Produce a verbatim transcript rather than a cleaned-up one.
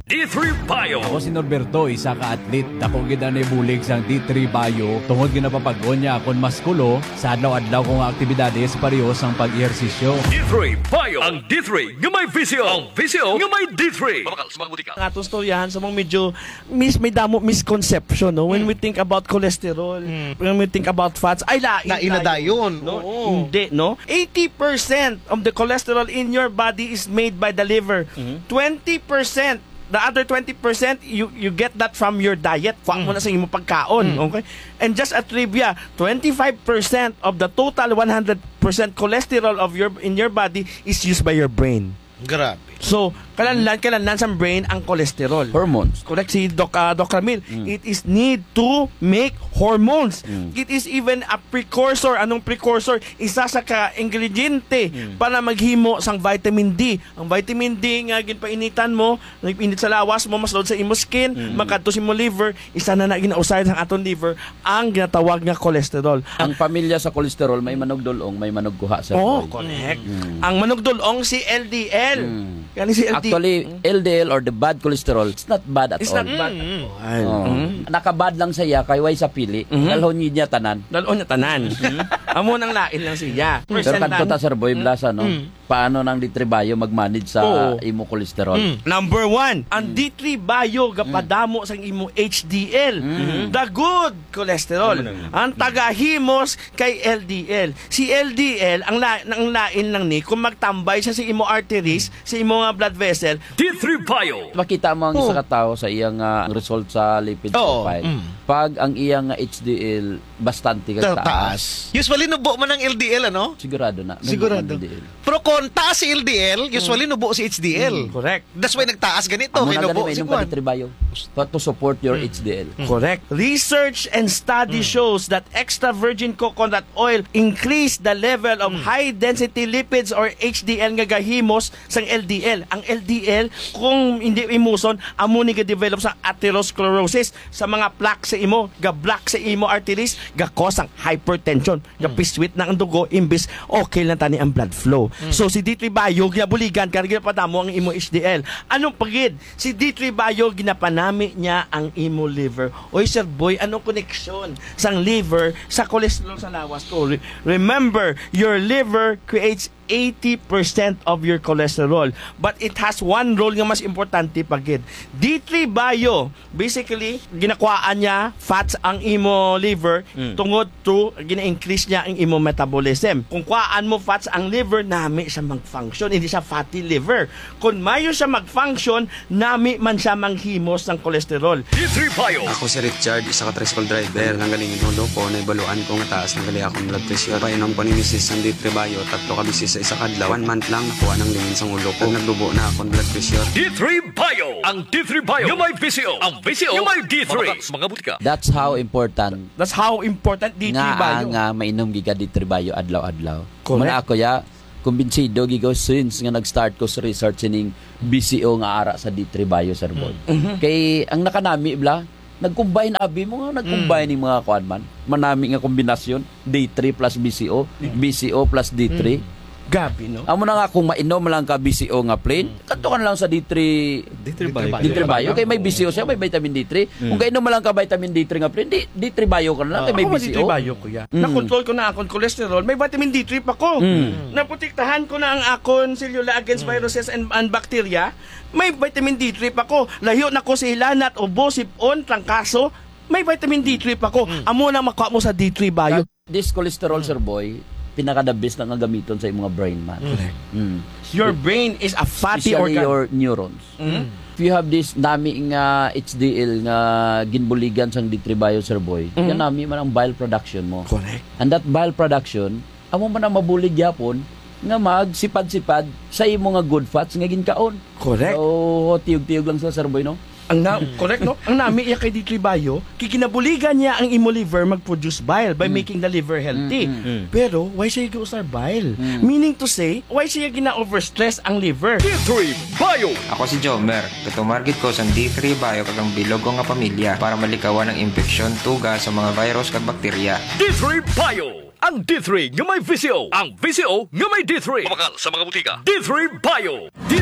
D three Bio. Ako si Norberto, isa ka atlet. Dako gid ani bulig sang D three Bio. Tungod ginapapag-on niya akon maskulo sa adlaw-adlaw kong aktibidades pareho sang pag-ehersisyo. D three Bio. Ang D three nga may visyo. Ang visyo nga may D three. Mabakal sa mga butika. Ang atong storyahan sa mga medyo mis, may damo misconception, no? When mm. we think about cholesterol, mm. when we think about fats, ay lain na dayon. No? Oo. Hindi, no? eighty percent of the cholesterol in your body is made by the liver. Mm-hmm. twenty percent the other twenty percent, you you get that from your diet. Fuck mo na sa imong pagkaon. Mm. Okay? And just a trivia, twenty-five percent of the total one hundred percent cholesterol of your in your body is used by your brain. Grabe. So, kalanlan, kalanlan sa brain ang cholesterol. Hormones. Correct si Doc, uh, Doc Ramil. Mm. It is need to make hormones. Mm. It is even a precursor. Anong precursor? Isa sa ka-ingrediente mm. para maghimo sang vitamin D. Ang vitamin D nga ginpainitan mo, nagpainit sa lawas mo, mas load sa imo skin, mm. makadto sa imo liver, isa na na ginausay sa aton liver, ang ginatawag nga cholesterol. Ang pamilya sa kolesterol may manugdulong, may manugkuha sa Oh, boy. correct. Mm. Ang manugdulong si L D L. Mm. Yan si L D L. Actually, L D L or the bad cholesterol, it's not bad at It's all. not bad. Mm. Oh. Mm. Nakabad lang siya kay way sa pili. Mm-hmm. Dalhon niya tanan. Dalon na tanan. Amo nang lain lang siya. Pero kanto ta Sir Boy Blasa, no? Paano nang D three Bio mag-manage sa Oo. imo cholesterol? Mm. Number one, ang D three Bio gapadamo sang imo H D L, Mm. the good cholesterol. Ang tagahimos kay L D L. Si L D L ang la ang lain lang ni kung magtambay siya sa imo arteries, sa imo nga blood vessel. D three Bio. Makita mo ang Oo. isa ka tao sa iyang uh, result sa lipid Oo. profile. Mm. Pag ang iyang uh, H D L bastante ka taas, Taas. Usually nubo man ang L D L, ano? sigurado na. may Sigurado. L D L. Pero kung taas si L D L, usually nubo si H D L. Correct. That's why nagtaas ganito. Amo Kay na nubo gani si mainom ka Juan. D three Bio to, to support your H D L. Correct. Research and study shows that extra virgin coconut oil increase the level of high density lipids or H D L nga gahimos sang L D L. Ang L D L kung hindi imuson amo ni ga-develop sa atherosclerosis sa mga plaque sa imo, ga-block sa imo arteries, ga-cause ang hypertension, ga-piswit na ang dugo imbis okay lang tani ang blood flow. So si D three Bio ginabuligan kan ginapadamo ang imo H D L. Anong pagid? Si D three Bio ginapanami niya ang imo liver. Oy Sir Boy, anong connection sang liver sa cholesterol sa lawas ko? Re- Remember, your liver creates eighty percent of your cholesterol. But it has one role nga mas importante pagid. D three Bio, basically, ginakuhaan niya fats ang imo liver mm. tungod to gina-increase niya ang imo metabolism. Kung kuhaan mo fats ang liver, nami siya mag-function. Hindi siya fatty liver. Kung mayo siya mag-function, nami man siya manghimos ng cholesterol. D three Bio. Ako si Richard, isa ka tricycle driver. Nanggalingin ulo ko, naibaluan ko nga taas ng gali akong blood pressure. Painom ko ni Missus ng D three Bio, tatlo ka bisis sa isa kadlaw. One month lang nakuha ng lingin sa ulo ko. Nagdubo na akong blood pressure. D three Bio. Ang D three Bio nga may visyo. Ang visyo nga may D three. Mabakal sa mga butika. That's how important That's how important D three nga Bio. ang uh, mainom giga D three Bio adlaw-adlaw. Correct. Muna ako ya kumbinsido gigaw since nga nag-start ko sa research ining B C O nga ara sa D three Bio Sir Boy. Mm-hmm. Kay ang nakanami bla nag-combine abi mo nga nag-combine mm. mga kuan man. Manami nga kombinasyon D three plus B C O, mm. B C O plus D three. Mm. Gabi, no? Amo na nga kung mainom lang ka B C O nga plain, kanto ka na lang sa D three D three Bio. D three Bio. Kay may B C O siya, may vitamin D three. Mm. Kung kainom lang ka vitamin D three nga plain, di, D three Bio ka na lang, kay may Ako B C O. D three Bio ko ya. Mm. Na-control ko na akong cholesterol, may vitamin D three pa ko. Mm. Naprotektahan ko na ang akong cellula against viruses and, and bacteria, may vitamin D three pa ko. Layo na ko sa ilanat, ubo, sipon, trangkaso, may vitamin D three pa ko. Amo na makuha mo sa D three Bio. This cholesterol, Sir Boy, pinaka-the best na nga gamiton sa imong brain man. Mm. Your brain is a fatty Especially organ. your neurons. Mm. If you have this nami nga H D L nga ginbuligan sang D three Bio Sir Boy, Mm. yan nami man ang bile production mo. Correct. And that bile production, amo man ang mabulig yapon nga magsipad-sipad sa imo nga good fats nga ginkaon. Correct. So, tiyog-tiyog lang sa Sir Boy, no? Ang na, correct, no? Ang nami iya kay D three Bio, kikinabuligan niya ang imo liver mag-produce bile by Mm. making the liver healthy. Mm, mm, Pero, why siya giusar bile? Mm. Meaning to say, why siya gina-overstress ang liver? D three Bio. Ako si Jomer. Katumargit ko sa D three Bio kagang bilog ko nga pamilya para malikawan ang infeksyon, tuga sa mga virus kag bakterya. D three Bio. Ang D three nga may visyo. Ang visyo nga may D three. Mabakal sa mga butika. D three Bio.